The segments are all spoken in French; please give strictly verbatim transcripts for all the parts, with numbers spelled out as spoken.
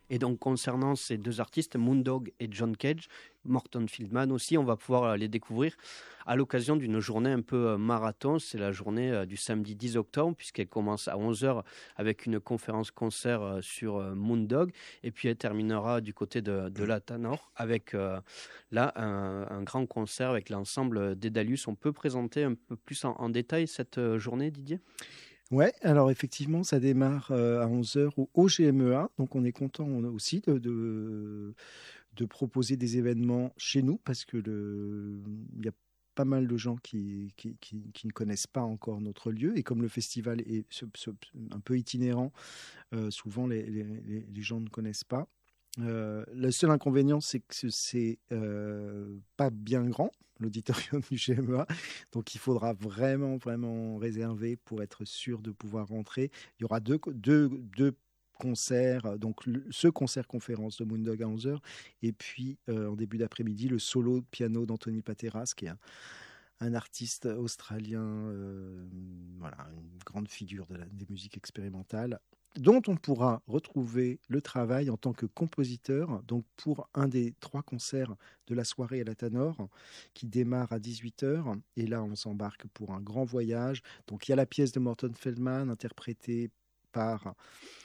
Et donc, concernant ces deux artistes, Moondog et John Cage, Morton Feldman aussi, on va pouvoir les découvrir à l'occasion d'une journée un peu marathon. C'est la journée du samedi dix octobre, puisqu'elle commence à onze heures avec une conférence-concert sur Moondog. Et puis, elle terminera du côté de, de la Tanor avec euh, là un, un grand concert avec l'ensemble d'Edalius. On peut présenter un peu plus en, en détail cette journée, Didier ? Ouais, alors effectivement, ça démarre euh, à onze heures au, au G M E A. Donc, on est content on a aussi de, de, de proposer des événements chez nous parce que le, il y a pas mal de gens qui, qui, qui, qui ne connaissent pas encore notre lieu. Et comme le festival est ce, ce, un peu itinérant, euh, souvent les, les, les gens ne connaissent pas. Euh, le seul inconvénient, c'est que c'est euh, pas bien grand, l'auditorium du G M E A. Donc, il faudra vraiment, vraiment réserver pour être sûr de pouvoir rentrer. Il y aura deux, deux, deux concerts. Donc, le, ce concert-conférence de Moondog à onze heures. Et puis, euh, en début d'après-midi, le solo de piano d'Anthony Pateras, qui est un, un artiste australien, euh, voilà, une grande figure de la, des musiques expérimentales, dont on pourra retrouver le travail en tant que compositeur, donc pour un des trois concerts de la soirée à la Tanor, qui démarre à dix-huit heures. Et là, on s'embarque pour un grand voyage. Donc, il y a la pièce de Morton Feldman, interprétée par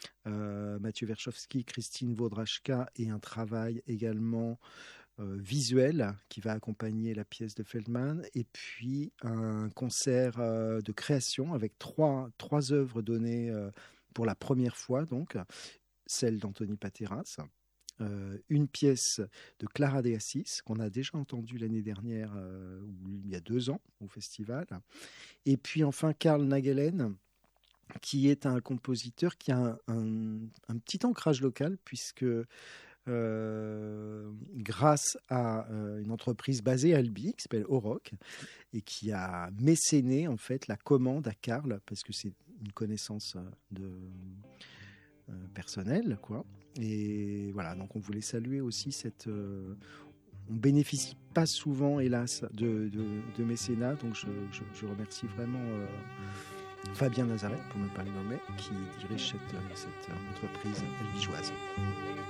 euh, Mathieu Verchowski, Christine Wawraszka, et un travail également euh, visuel qui va accompagner la pièce de Feldman. Et puis, un concert euh, de création avec trois, trois œuvres données euh, pour la première fois, donc, celle d'Anthony Pateras, euh, une pièce de Clara de Assis, qu'on a déjà entendue l'année dernière, euh, ou il y a deux ans, au festival. Et puis enfin, Karl Nagelen, qui est un compositeur qui a un, un, un petit ancrage local, puisque euh, grâce à euh, une entreprise basée à Albi, qui s'appelle Oroc, et qui a mécéné en fait la commande à Karl, parce que c'est une connaissance de euh, personnelle, quoi. Et voilà, donc on voulait saluer aussi cette. Euh, on bénéficie pas souvent, hélas, de, de, de mécénat, donc je, je, je remercie vraiment euh, Fabien Nazareth, pour ne pas le nommer, qui dirige cette, cette entreprise albigeoise.